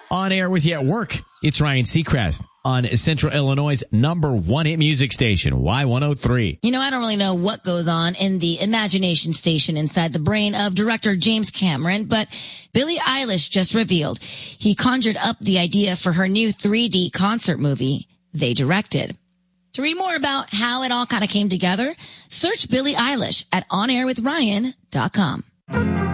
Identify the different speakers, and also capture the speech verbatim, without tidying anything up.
Speaker 1: On air with you at work. It's Ryan Seacrest on Central Illinois' number one hit music station, Y one oh three.
Speaker 2: You know, I don't really know what goes on in the imagination station inside the brain of director James Cameron, but Billie Eilish just revealed he conjured up the idea for her new three D concert movie they directed. To read more about how it all kind of came together, search Billie Eilish at on air with ryan dot com.